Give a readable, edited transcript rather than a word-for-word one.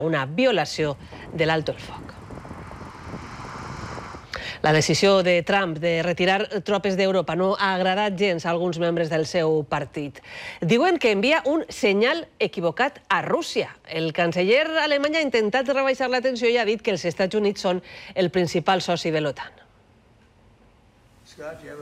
una violació de l'alto el foc. La decisió de Trump de retirar tropes d'Europa no ha agradat gens a alguns membres del seu partit. Diuen que envia un senyal equivocat a Rússia. El canceller alemany ha intentat rebaixar la tensió i ha dit que els Estats Units són el principal soci de l'OTAN.